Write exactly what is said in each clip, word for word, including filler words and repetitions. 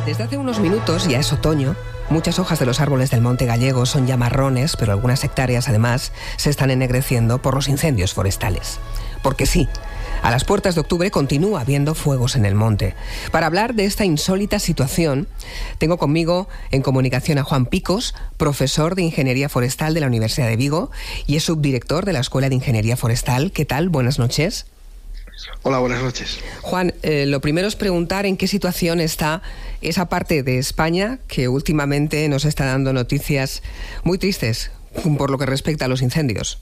Desde hace unos minutos, ya es otoño, muchas hojas de los árboles del monte gallego son ya marrones, pero algunas hectáreas además se están ennegreciendo por los incendios forestales. Porque sí, a las puertas de octubre continúa habiendo fuegos en el monte. Para hablar de esta insólita situación, tengo conmigo en comunicación a Juan Picos, profesor de Ingeniería Forestal de la Universidad de Vigo y es subdirector de la Escuela de Ingeniería Forestal. ¿Qué tal? Buenas noches. Hola, buenas noches. Juan, eh, lo primero es preguntar en qué situación está esa parte de España que últimamente nos está dando noticias muy tristes por lo que respecta a los incendios.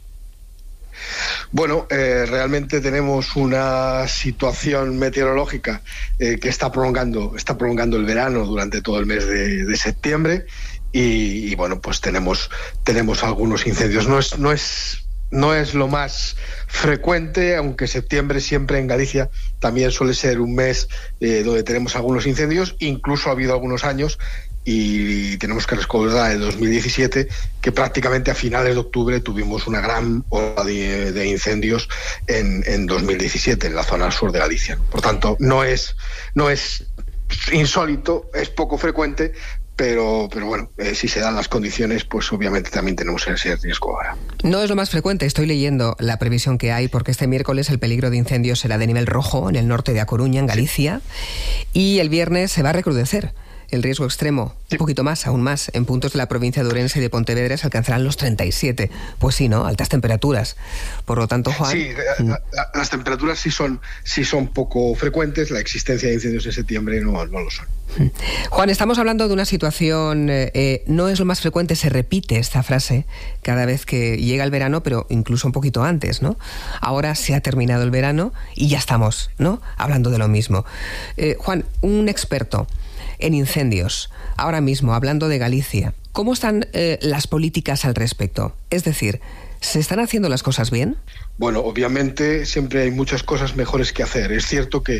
Bueno, eh, realmente tenemos una situación meteorológica eh, que está prolongando, está prolongando el verano durante todo el mes de, de septiembre y, y bueno, pues tenemos, tenemos algunos incendios. No es, no es No es lo más frecuente, aunque septiembre siempre en Galicia también suele ser un mes eh, donde tenemos algunos incendios. Incluso ha habido algunos años, y tenemos que recordar el dos mil diecisiete, que prácticamente a finales de octubre tuvimos una gran ola de, de incendios en, en dos mil diecisiete en la zona sur de Galicia. Por tanto, no es, no es insólito, es poco frecuente, Pero, pero bueno, eh, si se dan las condiciones, pues obviamente también tenemos ese riesgo ahora. No es lo más frecuente, estoy leyendo la previsión que hay, porque este miércoles el peligro de incendios será de nivel rojo en el norte de A Coruña, en Galicia, sí. Y el viernes se va a recrudecer el riesgo extremo, sí. Un poquito más, aún más, en puntos de la provincia de Ourense y de Pontevedra se alcanzarán los treinta y siete. Pues sí, ¿no? Altas temperaturas. Por lo tanto, Juan... Sí, la, la, las temperaturas sí son, sí son poco frecuentes, la existencia de incendios en septiembre no, no lo son. Juan, estamos hablando de una situación, eh, no es lo más frecuente, se repite esta frase cada vez que llega el verano, pero incluso un poquito antes, ¿no? Ahora se ha terminado el verano y ya estamos, ¿no? Hablando de lo mismo. Eh, Juan, un experto en incendios, ahora mismo, hablando de Galicia, ¿cómo están eh, las políticas al respecto? Es decir, ¿se están haciendo las cosas bien? Bueno, obviamente siempre hay muchas cosas mejores que hacer. Es cierto que